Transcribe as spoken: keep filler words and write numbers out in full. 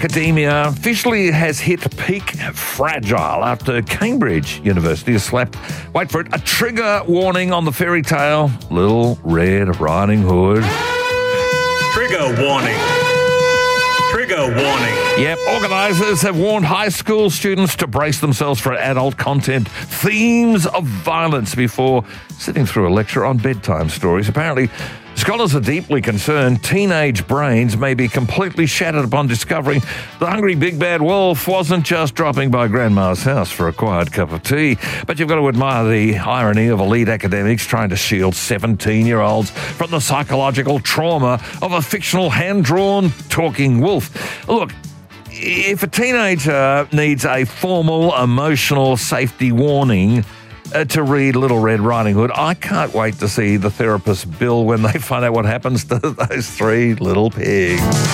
academia officially has hit peak fragile after Cambridge University has slapped, wait for it, a trigger warning on the fairy tale Little Red Riding Hood. Trigger warning. Trigger warning. Yep, organisers have warned high school students to brace themselves for adult content, themes of violence before sitting through a lecture on bedtime stories. Apparently, scholars are deeply concerned teenage brains may be completely shattered upon discovering the hungry big bad wolf wasn't just dropping by grandma's house for a quiet cup of tea. But you've got to admire the irony of elite academics trying to shield seventeen-year-olds from the psychological trauma of a fictional hand-drawn talking wolf. Look, if a teenager needs a formal emotional safety warning uh, to read Little Red Riding Hood, I can't wait to see the therapist's bill when they find out what happens to those three little pigs.